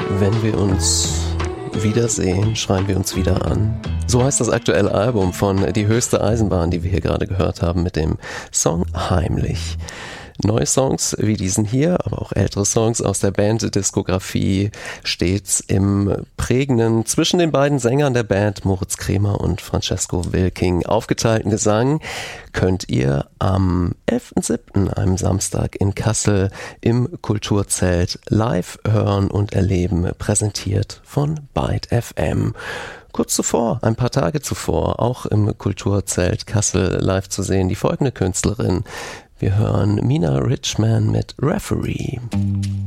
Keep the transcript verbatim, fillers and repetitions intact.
Wenn wir uns wiedersehen, schreien wir uns wieder an. So heißt das aktuelle Album von Die höchste Eisenbahn, die wir hier gerade gehört haben mit dem Song Heimlich. Neue Songs wie diesen hier, aber auch ältere Songs aus der Band-Diskografie stets im prägenden, zwischen den beiden Sängern der Band, Moritz Cremer und Francesco Wilking, aufgeteilten Gesang, könnt ihr am elften siebten, einem Samstag in Kassel, im Kulturzelt live hören und erleben, präsentiert von Byte F M. Kurz zuvor, ein paar Tage zuvor, auch im Kulturzelt Kassel live zu sehen, die folgende Künstlerin. Wir hören Mina Richman mit Referee.